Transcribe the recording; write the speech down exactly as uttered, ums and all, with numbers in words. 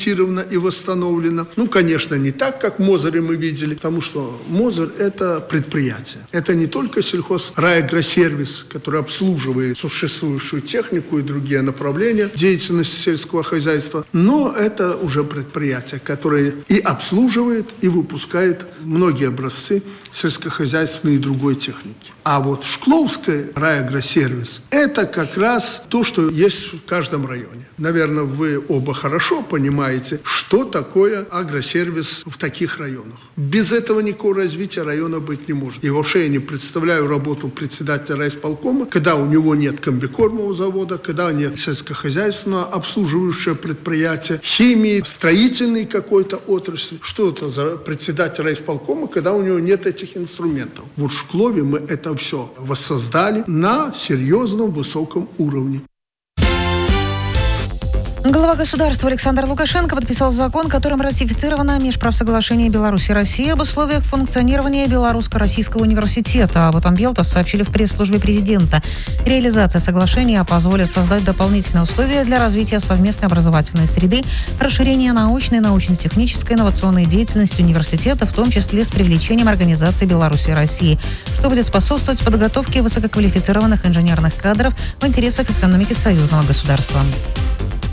реабилитировано и восстановлено. Ну, конечно, не так, как в Мозыре мы видели, потому что Мозырь – это предприятие. Это не только сельхозрайагросервис, который обслуживает существующую технику и другие направления деятельности сельского хозяйства, но это уже предприятие, которое и обслуживает, и выпускает многие образцы сельскохозяйственной и другой техники. А вот Шкловский райагросервис – это как раз то, что есть в каждом районе. Наверное, вы оба хорошо понимаете, что такое агросервис в таких районах. Без этого никакого развития района быть не может. И вообще я не представляю работу председателя райисполкома, когда у него нет комбикормового завода, когда нет сельскохозяйственного обслуживающего предприятия, химии, строительной какой-то отрасли. Что это за председатель райисполкома, когда у него нет этих инструментов? Вот в Шклове мы это все воссоздали на серьезном высоком уровне. Глава государства Александр Лукашенко подписал закон, которым ратифицировано межправсоглашение Беларуси и России об условиях функционирования Белорусско-Российского университета. Об этом Белта сообщили в пресс-службе президента. Реализация соглашения позволит создать дополнительные условия для развития совместной образовательной среды, расширения научной, научно-технической, инновационной деятельности университета, в том числе с привлечением организаций Беларуси и России, что будет способствовать подготовке высококвалифицированных инженерных кадров в интересах экономики союзного государства.